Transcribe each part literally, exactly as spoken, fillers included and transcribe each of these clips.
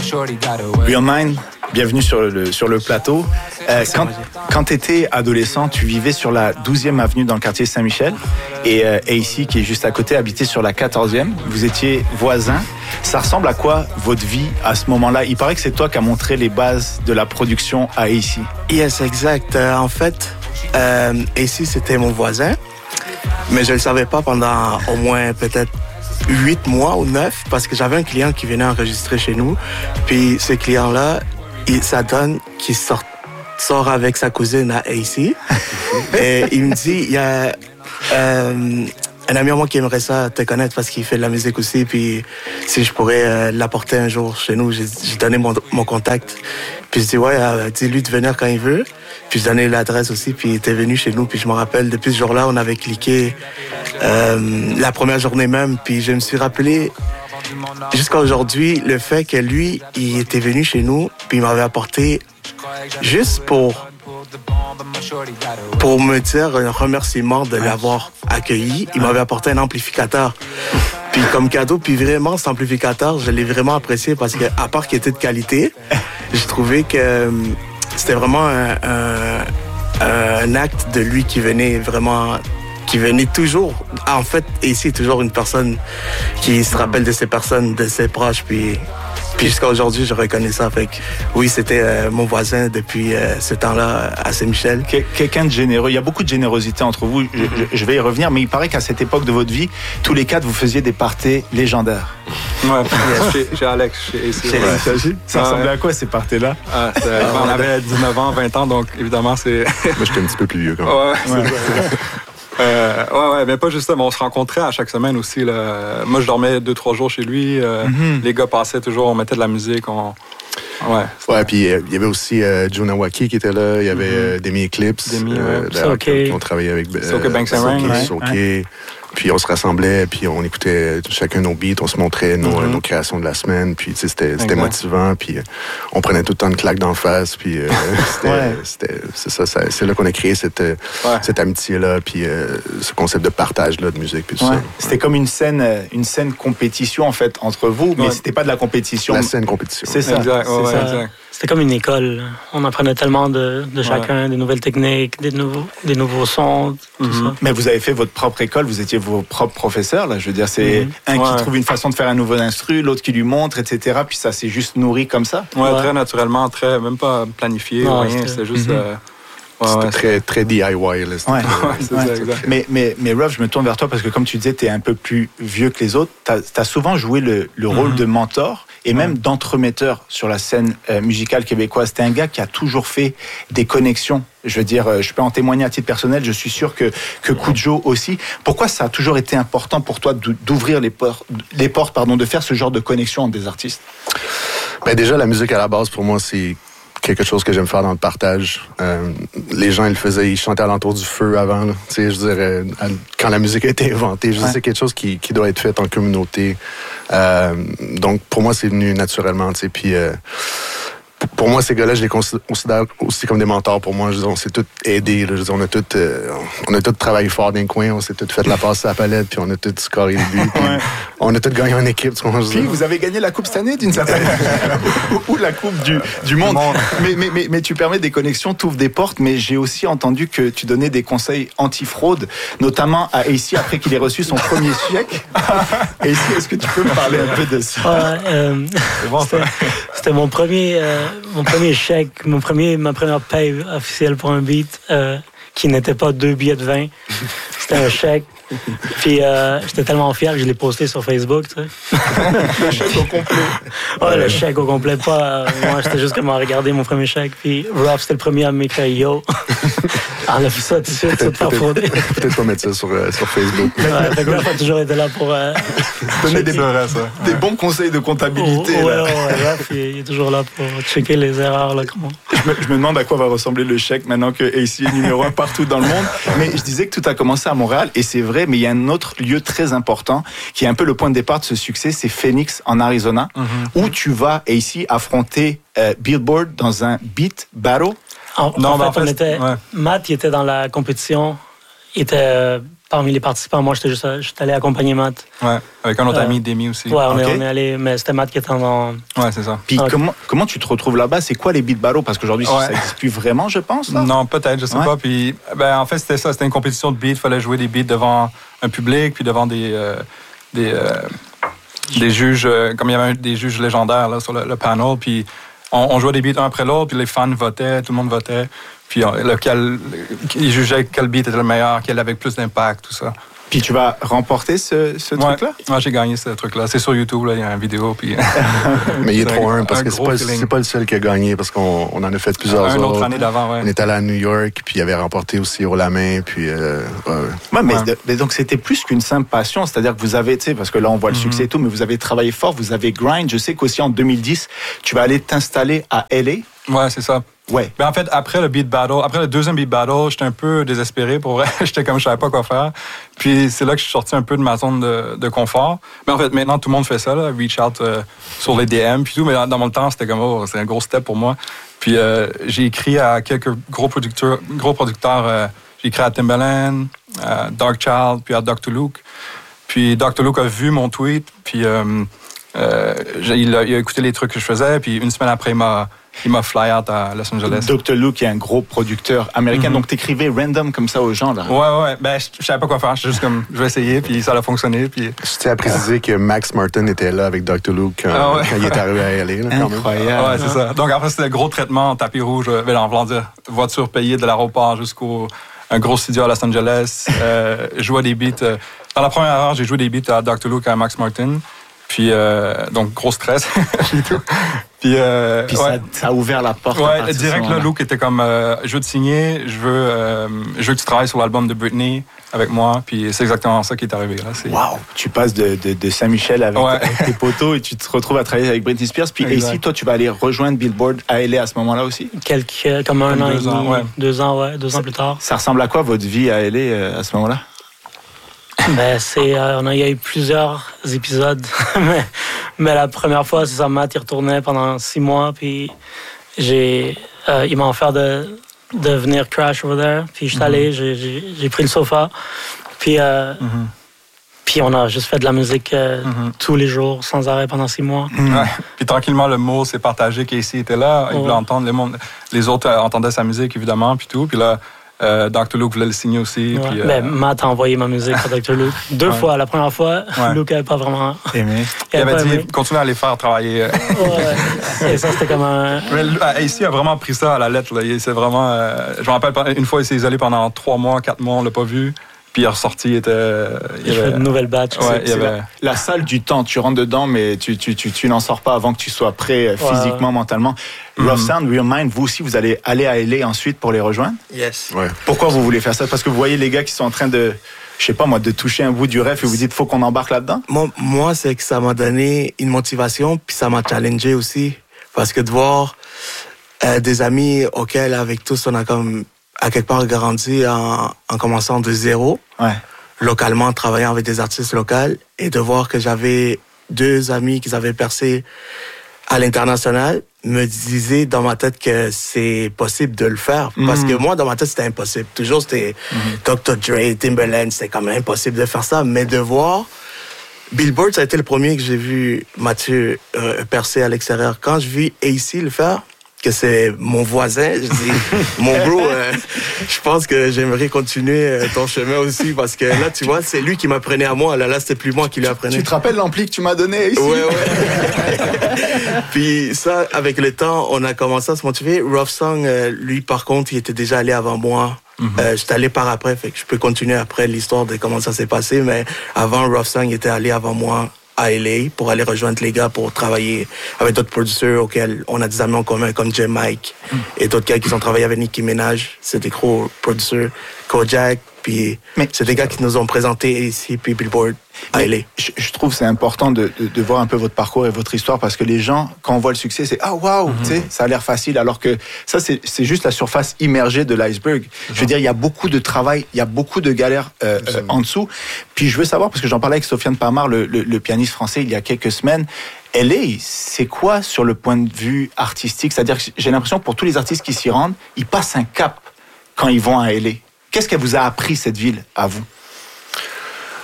Real Mind, bienvenue sur le, sur le plateau. Euh, quand quand tu étais adolescent, tu vivais sur la douzième avenue dans le quartier Saint-Michel et euh, A C, qui est juste à côté, habitait sur la quatorzième. Vous étiez voisins. Ça ressemble à quoi votre vie à ce moment-là? Il paraît que c'est toi qui as montré les bases de la production à A C. Yes, exact. Euh, en fait, euh, A C, c'était mon voisin, mais je ne le savais pas pendant au moins peut-être huit mois ou neuf, parce que j'avais un client qui venait enregistrer chez nous. Puis ce client-là, il, ça donne qu'il sort, sort avec sa cousine à A C. Et il me dit, il y a euh, un ami à moi qui aimerait ça te connaître parce qu'il fait de la musique aussi. Puis si je pourrais euh, l'apporter un jour chez nous, j'ai, j'ai donné mon, mon contact. Puis je dis, ouais, euh, dis-lui de venir quand il veut. Puis je donnais l'adresse aussi, puis il était venu chez nous. Puis je me rappelle, depuis ce jour-là, on avait cliqué euh, la première journée même. Puis je me suis rappelé, jusqu'à aujourd'hui, le fait que lui, il était venu chez nous, puis il m'avait apporté, juste pour, pour me dire un remerciement de l'avoir accueilli, il m'avait apporté un amplificateur. Puis comme cadeau, puis vraiment, cet amplificateur, je l'ai vraiment apprécié parce que, à part qu'il était de qualité, j'ai trouvé que c'était vraiment un, un, un acte de lui qui venait vraiment, qui venait toujours. En fait, ici, toujours une personne qui se rappelle de ses personnes, de ses proches, puis, puis jusqu'à aujourd'hui, je reconnais ça. Fait que, oui, c'était euh, mon voisin depuis euh, ce temps-là à Saint-Michel. Que, quelqu'un de généreux. Il y a beaucoup de générosité entre vous. Je, je, je vais y revenir, mais il paraît qu'à cette époque de votre vie, tous les quatre, vous faisiez des parties légendaires. Ouais, chez, chez Alex, chez A C. Chez ouais. Ça, ça ressemblait à quoi ces parties-là? Ah, on avait dix-neuf ans, vingt ans, donc évidemment, c'est. Moi, j'étais un petit peu plus vieux quand même. Ouais, ouais. Euh, ouais, ouais, mais pas justement. On se rencontrait à chaque semaine aussi. Là. Moi, je dormais deux, trois jours chez lui. Euh, mm-hmm. Les gars passaient toujours, on mettait de la musique. On... Ouais, ouais, puis il euh, y avait aussi euh, Joe Nawaki qui était là. Il y avait mm-hmm. euh, Demi Eclipse. Demi, euh, ouais. qui, qui ont travaillé avec. Euh, Soke Banks and Rain. Ouais. Soke. Ouais. Puis on se rassemblait, puis on écoutait chacun nos beats, on se montrait nos, mm-hmm. nos créations de la semaine, puis c'était, c'était motivant, puis on prenait tout le temps une claque d'en face, puis euh, c'était, ouais. c'était, c'est ça, ça, c'est là qu'on a créé cette, ouais. cette amitié-là, puis euh, ce concept de partage-là de musique, puis tout ouais. ça. C'était ouais. comme une scène, une scène compétition, en fait, entre vous, mais ouais. c'était pas de la compétition. La scène compétition. C'est ça. Exact. C'est ouais, ça. Exact. C'était comme une école. On apprenait tellement de, de chacun, ouais. des nouvelles techniques, des nouveaux, des nouveaux sons, tout mm-hmm. ça. Mais vous avez fait votre propre école, vous étiez vos propres professeurs, là. Je veux dire, c'est mm-hmm. un ouais. qui trouve une façon de faire un nouveau instru, l'autre qui lui montre, et cetera. Puis ça s'est juste nourri comme ça. Ouais, ouais. très naturellement, très, même pas planifié, non, rien. C'était, c'était juste. Mm-hmm. Euh... Ouais, c'était ouais, très, c'est... très D I Y. Là, ouais. Ouais, c'est ouais. Ça, exact. Mais, mais, mais Ruff, je me tourne vers toi parce que comme tu disais, tu es un peu plus vieux que les autres. Tu as souvent joué le, le rôle mm-hmm. de mentor et même mm-hmm. d'entremetteur sur la scène euh, musicale québécoise. Tu es un gars qui a toujours fait des connexions. Je veux dire, je peux en témoigner à titre personnel, je suis sûr que, que Kudjo aussi. Pourquoi ça a toujours été important pour toi d'ouvrir les portes, les portes pardon, de faire ce genre de connexion entre des artistes? Ben déjà, la musique à la base, pour moi, c'est quelque chose que j'aime faire dans le partage. Euh, les gens, ils le faisaient, ils chantaient alentour du feu avant. Tu sais, je dirais, quand la musique a été inventée, je ouais. sais, c'est quelque chose qui, qui doit être fait en communauté. Euh, donc, pour moi, c'est venu naturellement. Tu sais, puis euh, pour moi, ces gars-là, je les considère aussi comme des mentors. Pour moi, je dis, on s'est tous aidés. Là, je dis, on a tous, euh, on a tous travaillé fort dans les coins, on s'est tous fait la passe à la palette, puis on a tous scoré le but. Ouais. On a tous gagné en équipe. Tu vois, puis vous avez gagné la coupe cette année, d'une certaine manière, ou la coupe du, du monde. monde. Mais, mais, mais, mais tu permets des connexions, tu ouvres des portes. Mais j'ai aussi entendu que tu donnais des conseils anti-fraude, notamment à A C après qu'il ait reçu son premier chèque. A C, est-ce que tu peux me parler un peu de ça? Ouais, euh, c'est bon, c'était, c'était mon premier. Euh, Mon premier chèque, mon premier, ma première paye officielle pour un beat euh, qui n'était pas deux billets de vin. C'était un chèque. Puis euh, j'étais tellement fier que je l'ai posté sur Facebook, tu sais. Le chèque au complet. Ouais, ouais, le chèque au complet, pas. Euh, moi, j'étais juste comme à regarder mon premier chèque. Puis Ruff, c'était le premier à m'écrire Yo. On a fait ça tout de suite, tout faire frauder. Peut-être pas mettre ça sur, euh, sur Facebook. Ouais, fait que Ruff a toujours été là pour. Euh, donner des, ça. des ouais. bons conseils de comptabilité. Oh, ouais, là. ouais, ouais, Ruff, il est toujours là pour checker les erreurs. Là, comment. Je, me, je me demande à quoi va ressembler le chèque maintenant que A C est numéro un partout dans le monde. Mais je disais que tout a commencé à Montréal, et c'est vrai, mais il y a un autre lieu très important qui est un peu le point de départ de ce succès, c'est Phoenix en Arizona, mm-hmm. où tu vas ici affronter euh, Billboard dans un beat battle. En, non, en fait, en fait, on était, ouais. Matt, il était dans la compétition, il était parmi les participants. Moi, j'étais juste j'étais allé accompagner Matt. Ouais, avec un autre Euh, ami, Demi aussi. Ouais, on, Ok. est, on est allé, mais c'était Matt qui était en... Ouais, c'est ça. Puis Ok. comment, comment tu te retrouves là-bas? C'est quoi les beat battles? Parce qu'aujourd'hui, Ouais. ça n'existe plus vraiment, je pense. Là. Non, peut-être, je sais Ouais. pas. Puis, ben, en fait, c'était ça. C'était une compétition de beats. Il fallait jouer des beats devant un public, puis devant des, euh, des, euh, des juges, euh, comme il y avait un- des juges légendaires là, sur le, le panel. Puis, on, on jouait des beats un après l'autre, puis les fans votaient, tout le monde votait. Puis, on- lequel, ils jugeaient quel beat était le meilleur, quel avait plus d'impact, tout ça. Puis tu vas remporter ce, ce Ouais. truc-là? Ouais, j'ai gagné ce truc-là. C'est sur YouTube, là, il y a une vidéo. Puis... Mais il est C'est trop un- un parce un que c'est gros pas, feeling. c'est pas le seul qui a gagné parce qu'on on en a fait plusieurs Une autres. autre année d'avant, ouais. On est allé à New York, puis il avait remporté aussi haut la main, puis euh, ouais, ouais. Ouais, mais, Ouais. de- mais donc c'était plus qu'une simple passion, c'est-à-dire que vous avez, tu sais, parce que là on voit le Mhm. succès et tout, mais vous avez travaillé fort, vous avez grind. Je sais qu'aussi en deux mille dix, tu vas aller t'installer à L A. Ouais, c'est ça. Ouais. Ben en fait, après le beat battle, après le deuxième beat battle, j'étais un peu désespéré pour vrai. J'étais comme je savais pas quoi faire. Puis c'est là que je suis sorti un peu de ma zone de, de confort. Mais en fait, maintenant tout le monde fait ça, là, reach out euh, sur les D M puis tout. Mais dans, dans mon temps, c'était comme oh, c'est un gros step pour moi. Puis euh, j'ai écrit à quelques gros producteurs, gros producteurs. Euh, j'ai écrit à Timbaland, à Darkchild, puis à docteur Luke. Puis docteur Luke a vu mon tweet, puis euh, euh, j'ai- il, a, il a écouté les trucs que je faisais. Puis une semaine après, il m'a il m'a fly out à Los Angeles. docteur Luke est un gros producteur américain, Mhm. donc t'écrivais random comme ça aux gens là. Ouais, ouais. Ben, je, je savais pas quoi faire. J'étais juste comme, je vais essayer, puis ça a fonctionné. Puis... Je tiens à préciser que Max Martin était là avec docteur Luke quand, Ah ouais. quand il est arrivé à L A. Là, quand même. Incroyable. Ouais, c'est ça. Donc après, c'était le gros traitement, tapis rouge, ben, en voulant dire, voiture payée de l'aéroport jusqu'au un gros studio à Los Angeles. Euh, jouer des beats. euh, dans la première heure, j'ai joué des beats à docteur Luke et à Max Martin. Puis, euh, donc, gros stress et tout. Puis, euh, Puis ouais. ça, ça a ouvert la porte. à Ouais, partir de ce direct, là, moment-là. Luke était comme, euh, je veux te signer, je veux, euh, je veux que tu travailles sur l'album de Britney avec moi. Puis c'est exactement ça qui est arrivé. Là. C'est... Waouh, tu passes de, de, de Saint-Michel avec, Ouais. avec tes potos et tu te retrouves à travailler avec Britney Spears. Puis Exact. ici, toi, tu vas aller rejoindre Billboard à L A à ce moment-là aussi. Quelques, comme un Comme an et deux demi, ans, ouais. deux ans, ouais, deux ans plus tard. Ça ressemble à quoi votre vie à L A euh, à ce moment-là? Ben, c'est, euh, on a, il y a eu plusieurs épisodes, mais, mais la première fois, c'est ça, Matt, il retournait pendant six mois, puis j'ai, euh, il m'a offert de, de venir crash over there, puis je suis allé, j'ai, j'ai, j'ai pris le sofa, puis, euh, Mhm. puis on a juste fait de la musique euh, Mhm. tous les jours, sans arrêt, pendant six mois. Ouais. Puis tranquillement, le mot s'est partagé. Casey était là. Il Ouais. voulait entendre. Le monde, les autres euh, entendaient sa musique, évidemment, puis tout. Puis là, euh, docteur Luke voulait le signer aussi. Ouais. Puis, euh, Ben, Matt a envoyé ma musique à docteur Luke. Deux Ouais. fois. La première fois, Ouais. Luke n'avait pas vraiment... Aimé. il avait pas dit, aimé. continuez à les faire travailler. Ouais. Et ça, c'était comme un... Mais lui, euh, ici, il a vraiment pris ça à la lettre. Là. Il- C'est vraiment. euh, je me rappelle, pas- une fois, il s'est isolé pendant trois mois, quatre mois, on l'a pas vu. Puis il est ressorti, il était. Il Je fais avait- une nouvelle batch. Ouais, il y C'est avait- la, la salle du temps. Tu rentres dedans, mais tu, tu, tu, tu n'en sors pas avant que tu sois prêt euh, Ouais. physiquement, mentalement. Mhm. Rough Sound, Real Mind, vous aussi, vous allez aller à L A ensuite pour les rejoindre. Yes. Ouais. Pourquoi vous voulez faire ça? Parce que vous voyez les gars qui sont en train de, je sais pas moi, de toucher un bout du rêve et vous dites, faut qu'on embarque là-dedans? Moi, moi c'est que ça m'a donné une motivation, puis ça m'a challengé aussi. Parce que de voir euh, des amis auxquels, avec tous, on a comme, à quelque part, grandi en, en commençant de zéro, Ouais. localement, travaillant avec des artistes locaux, et de voir que j'avais deux amis qui avaient percé à l'international, me disaient dans ma tête que c'est possible de le faire. Parce que moi, dans ma tête, c'était impossible. Toujours, c'était docteur Dre, Timbaland, c'était quand même impossible de faire ça. Mais de voir... Billboard, ça a été le premier que j'ai vu Mathieu euh, percer à l'extérieur. Quand je vis A C le faire, que c'est mon voisin, je dis, mon bro, euh, je pense que j'aimerais continuer euh, ton chemin aussi, parce que là, tu vois, c'est lui qui m'apprenait à moi. Là, là, c'était plus moi qui lui apprenais. Tu te rappelles l'ampli que tu m'as donné ici? Ouais, ouais. Puis ça, avec le temps, on a commencé à se motiver. Rough Song, euh, lui, par contre, il était déjà allé avant moi. Mm-hmm. Euh, j'étais allé par après, fait que je peux continuer après l'histoire de comment ça s'est passé. Mais avant, Rough Song était allé avant moi à L A pour aller rejoindre les gars pour travailler avec d'autres producteurs auxquels on a des amis en commun comme J. Mike Mm. et d'autres gars qui ont travaillé avec Nicki Minaj. C'est des gros producteurs. Kojak, puis Mais- c'est des gars qui nous ont présenté ici, puis Billboard à L A. Je, je trouve que c'est important de, de, de voir un peu votre parcours et votre histoire parce que les gens, quand on voit le succès, c'est ah waouh, tu sais, ça a l'air facile. Alors que ça, c'est c'est juste la surface immergée de l'iceberg. Je veux dire, il y a beaucoup de travail, il y a beaucoup de galères euh, euh, en dessous. Puis je veux savoir, parce que j'en parlais avec Sofiane Parmar, le, le, le pianiste français, il y a quelques semaines. L A, c'est quoi sur le point de vue artistique? C'est-à-dire que j'ai l'impression que pour tous les artistes qui s'y rendent, ils passent un cap quand ils vont à L A. Qu'est-ce qu'elle vous a appris, cette ville, à vous?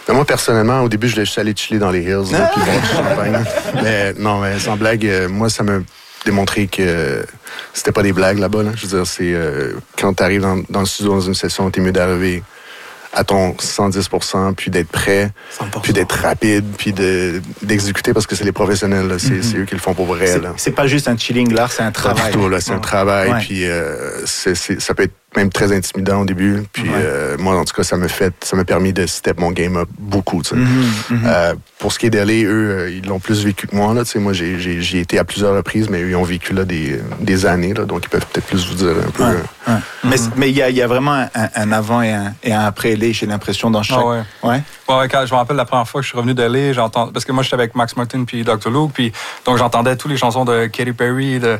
Mais moi, personnellement, au début, je voulais juste aller chiller dans les hills, là, puis boire du champagne. Mais non, mais sans blague, euh, moi, ça m'a démontré que c'était pas des blagues là-bas. Là. Je veux dire, c'est euh, quand tu arrives dans, dans le studio, dans une session, t'es mieux d'arriver à ton cent dix pour cent, puis d'être prêt, cent pour cent. Puis d'être rapide, puis de, d'exécuter, parce que c'est les professionnels, là. C'est, mm-hmm. c'est eux qui le font pour vrai. C'est, là. c'est pas juste un chilling là, c'est un travail. Pas du tout, là, c'est ouais. un travail, ouais. puis euh, c'est, c'est, ça peut être même très intimidant au début. Puis ouais. euh, moi, en tout cas, ça m'a fait, ça m'a permis de step mon game up beaucoup. Tu sais. Mm-hmm, mm-hmm. Euh, pour ce qui est d'L A, eux, euh, ils l'ont plus vécu que moi. Là, tu sais, moi, j'ai, j'ai, j'ai été à plusieurs reprises, mais eux, ils ont vécu là des, des années, là, donc ils peuvent peut-être plus vous dire un peu. Ouais, euh, ouais. Mais mais il y a, y a vraiment un, un avant et un, et un après L A, j'ai l'impression, dans chaque... Ah ouais. Ouais? Ouais, quand je me rappelle la première fois que je suis revenu d'L A, j'entends, parce que moi, j'étais avec Max Martin puis docteur Luke, puis donc j'entendais toutes les chansons de Katy Perry, de...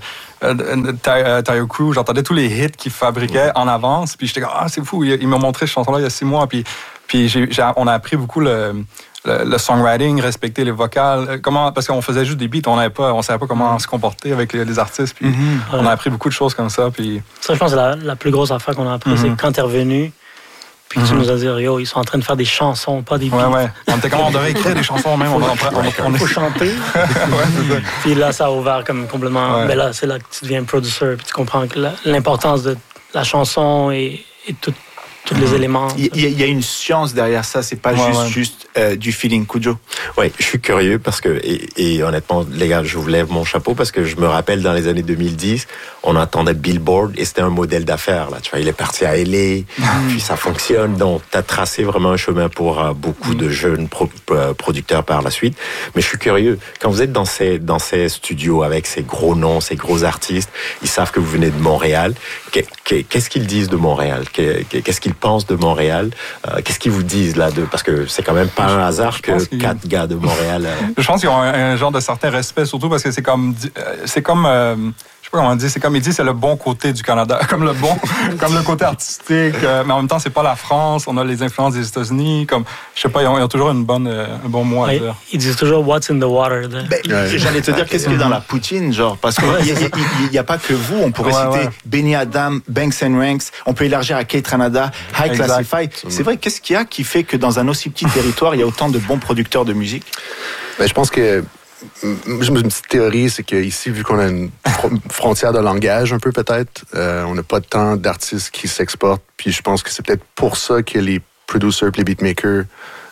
Tayo Cruz, j'entendais tous les hits qu'ils fabriquaient en avance, puis j'étais comme ah c'est fou, ils m'ont montré cette chanson-là il y a six mois, puis puis j'ai, j'ai, on a appris beaucoup le, le, le songwriting, respecter les vocales, comment parce qu'on faisait juste des beats, on n'avait pas, on savait pas comment mm-hmm. se comporter avec les, les artistes, puis mm-hmm. on a appris beaucoup de choses comme ça, puis ça je pense que c'est la, la plus grosse affaire qu'on a appris, mm-hmm. c'est quand t'es revenu. Puis mm-hmm. tu nous as dit, yo, ils sont en train de faire des chansons, pas des beats. Ouais, ouais. On était comme, on devrait écrire des chansons même. Faut, on, on, on, on faut chanter. ouais, puis là, ça a ouvert comme complètement. Ouais. Ben là, c'est là que tu deviens producer, puis tu comprends que la, l'importance de la chanson et, et tout, tous les éléments. Il y, y a une science derrière ça, c'est pas ouais, juste, ouais. juste euh, du feeling. Kujo. Oui, je suis curieux parce que, et, et honnêtement, les gars, je vous lève mon chapeau parce que je me rappelle dans les années deux mille dix, on entendait Billboard et c'était un modèle d'affaires. Là, tu vois, il est parti à L A, mm. puis ça fonctionne. Donc, tu as tracé vraiment un chemin pour euh, beaucoup mm. de jeunes pro, euh, producteurs par la suite. Mais je suis curieux, quand vous êtes dans ces, dans ces studios avec ces gros noms, ces gros artistes, ils savent que vous venez de Montréal. Qu'est-ce qu'ils disent de Montréal? Qu'est-ce qu'ils pensent de Montréal? Euh, qu'est-ce qu'ils vous disent là de, parce que c'est quand même pas un hasard que quatre gars de Montréal. Euh... Je pense qu'ils ont un, un genre de certain respect, surtout parce que c'est comme, c'est comme, euh, je sais pas comment on dit, c'est comme il dit, c'est le bon côté du Canada, comme le bon, comme le côté artistique. Euh, mais en même temps, c'est pas la France. On a les influences des États-Unis. Comme, je sais pas, ils ont, ils ont toujours une bonne, euh, un bon mot à ouais, dire. Ils disent toujours what's in the water. Ben, ouais. J'allais te dire qu'est-ce qu'il y a dans la poutine, genre, parce qu'il n'y a, a, a pas que vous. On pourrait ouais, citer ouais. Benny Adam, Banks and Ranks. On peut élargir à Kate Ranada, High exact. Classify. C'est vrai. Qu'est-ce qu'il y a qui fait que dans un aussi petit territoire, il y a autant de bons producteurs de musique? Ben, je pense que une petite théorie, c'est qu'ici, vu qu'on a une frontière de langage un peu peut-être, euh, on n'a pas tant d'artistes qui s'exportent. Puis je pense que c'est peut-être pour ça que les producers, les beatmakers,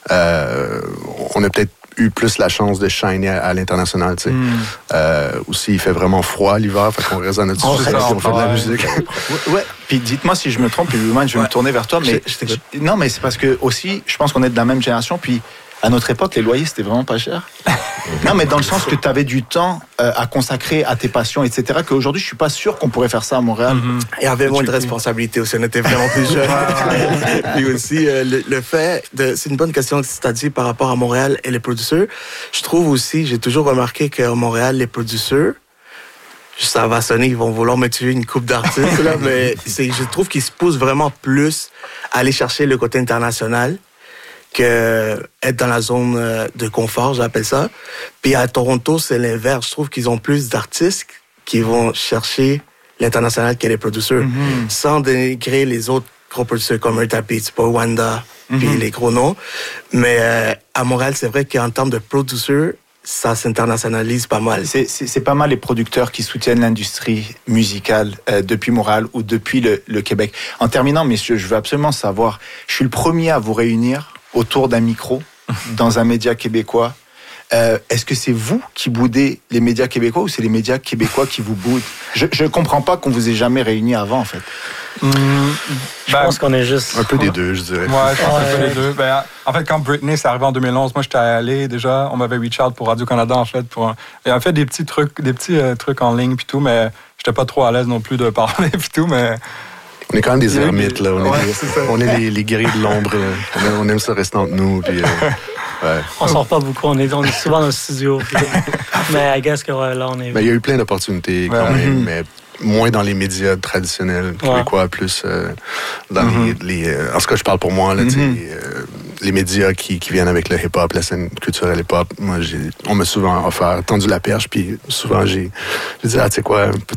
euh, on a peut-être eu plus la chance de shiner à, à l'international. Tu sais. Mm. Euh, aussi, il fait vraiment froid l'hiver, fait qu'on reste dans notre studio, on fait de la musique. ouais, ouais. Puis dites-moi si je me trompe, puis moi je vais ouais. me tourner vers toi. Mais je, je non, mais c'est parce que aussi, je pense qu'on est de la même génération. Puis à notre époque, les loyers, c'était vraiment pas cher. Non, mais dans le sens que tu avais du temps euh, à consacrer à tes passions, et cetera, qu'aujourd'hui, je suis pas sûr qu'on pourrait faire ça à Montréal. Mm-hmm. Il y avait moins de responsabilités aussi, on était vraiment plus jeunes. Puis aussi, euh, le, le fait, de, c'est une bonne question que tu as dit par rapport à Montréal et les producteurs. Je trouve aussi, j'ai toujours remarqué qu'à Montréal, les producteurs, ça va sonner, ils vont vouloir me tuer une coupe d'artistes, là, mais c'est, je trouve qu'ils se poussent vraiment plus à aller chercher le côté international que être dans la zone de confort, j'appelle ça. Puis à Toronto, c'est l'inverse. Je trouve qu'ils ont plus d'artistes qui vont chercher l'international que les producteurs, mm-hmm. sans dénigrer les autres gros producteurs comme Eartha Beats, Paul Wanda, mm-hmm. puis les gros noms. Mais euh, à Montréal, c'est vrai qu'en termes de producteurs, ça s'internationalise pas mal. C'est, c'est, c'est pas mal les producteurs qui soutiennent l'industrie musicale euh, depuis Montréal ou depuis le, le Québec. En terminant, messieurs, je veux absolument savoir, je suis le premier à vous réunir autour d'un micro, dans un média québécois. Euh, est-ce que c'est vous qui boudez les médias québécois ou c'est les médias québécois qui vous boudent? Je ne comprends pas qu'on vous ait jamais réunis avant, en fait. Mmh, je ben, pense qu'on est juste... Un peu des deux, je dirais. Ouais, je pense ouais. un peu des deux. Ben, en fait, quand Britney, c'est arrivé en deux mille onze, moi, j'étais allé déjà, on m'avait reach out pour Radio-Canada, en fait. Pour, et en fait, des petits trucs, des petits euh, trucs en ligne, puis tout, mais j'étais pas trop à l'aise non plus de parler, puis tout, mais... On est quand même des ermites, là. On, ouais, est, des, on est les, les guerriers de l'ombre. On, on aime ça rester entre nous. Puis, euh, ouais. On sort pas beaucoup. On est, on est souvent dans le studio. Puis, mais I guess que ouais, là, on est... Mais il y a eu plein d'opportunités quand ouais. même, mais moins dans les médias traditionnels québécois, ouais. plus euh, dans mm-hmm. les... les euh, en tout cas, je parle pour moi, là, mm-hmm. euh, les médias qui, qui viennent avec le hip-hop, la scène culturelle hip-hop. Moi, j'ai, on m'a souvent offert, tendu la perche, puis souvent, j'ai, j'ai dit, ah, tu sais quoi, peut-être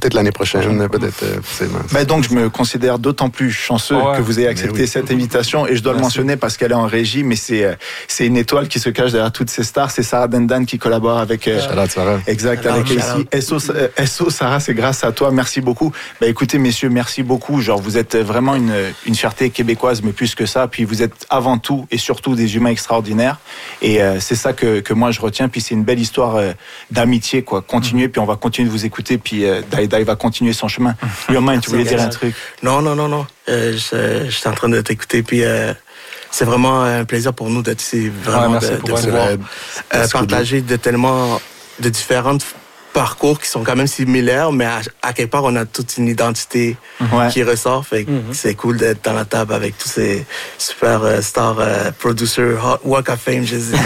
peut-être l'année prochaine, peut-être. Euh, ben donc, je me considère d'autant plus chanceux ouais, que vous ayez accepté oui. cette invitation. Et je dois Merci. le mentionner parce qu'elle est en régie, mais c'est, c'est une étoile qui se cache derrière toutes ces stars. C'est Sarah Dendan qui collabore avec... Euh, Sarah. Exact, avec ici. S O, S O, Sarah, c'est grâce à toi. Merci beaucoup. Ben écoutez, messieurs, merci beaucoup. Genre, vous êtes vraiment une, une fierté québécoise, mais plus que ça. Puis vous êtes avant tout et surtout des humains extraordinaires. Et euh, c'est ça que, que moi, je retiens. Puis c'est une belle histoire euh, d'amitié, quoi. Continuez, mm-hmm. puis on va continuer de vous écouter. Puis euh, Daïdaï va continuer son chemin. Yomain, tu voulais dire un truc? Non, non, non, non. Euh, je, je suis en train de t'écouter. Puis euh, c'est vraiment un plaisir pour nous d'être ici. Vraiment, ouais, de, de pouvoir euh, partager de tellement de différentes parcours qui sont quand même similaires, mais à, à quelque part, on a toute une identité ouais. qui ressort. Fait que mm-hmm. c'est cool d'être dans la table avec tous ces super euh, stars, euh, producers, Hot Walk of Fame, je sais.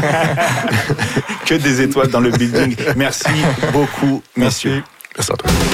Que des étoiles dans le building. Merci beaucoup, messieurs. Merci à toi.